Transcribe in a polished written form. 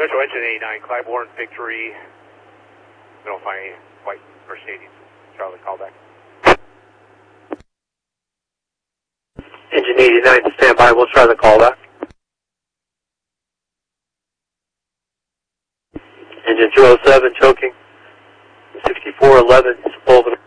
Central Engine 89, Clybourne, Victory. We don't find any white Mercedes. Charlie, call back. Engine 89, stand by. We'll try the call back. Engine 207, choking. 6411, Sullivan.